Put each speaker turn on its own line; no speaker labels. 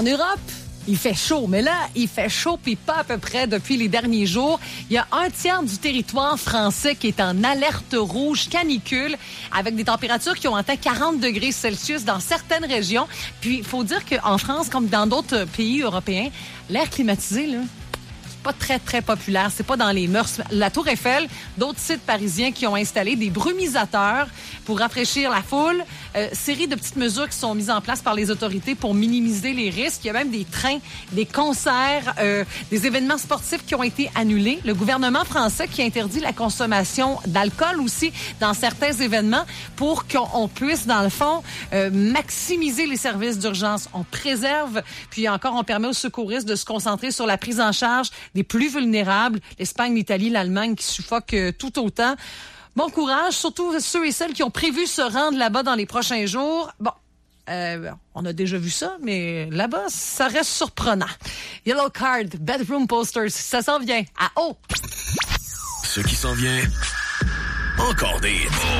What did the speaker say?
En Europe, il fait chaud, mais là, il fait chaud puis pas à peu près depuis les derniers jours. Il y a un tiers du territoire français qui est en alerte rouge canicule avec des températures qui ont atteint 40 degrés Celsius dans certaines régions. Puis, il faut dire qu'en France, comme dans d'autres pays européens, l'air climatisé, là, pas très, très populaire. C'est pas dans les mœurs. La Tour Eiffel, d'autres sites parisiens qui ont installé des brumisateurs pour rafraîchir la foule. Série de petites mesures qui sont mises en place par les autorités pour minimiser les risques. Il y a même des trains, des concerts, des événements sportifs qui ont été annulés. Le gouvernement français qui interdit la consommation d'alcool aussi dans certains événements pour qu'on puisse, dans le fond, maximiser les services d'urgence. On préserve, puis encore, on permet aux secouristes de se concentrer sur la prise en charge des plus vulnérables, l'Espagne, l'Italie, l'Allemagne qui suffoquent tout autant. Bon courage, surtout ceux et celles qui ont prévu se rendre là-bas dans les prochains jours. Bon, on a déjà vu ça, mais là-bas, ça reste surprenant. Yellow Card, Bedroom Posters, ça s'en vient à haut.
Ce qui s'en vient, encore des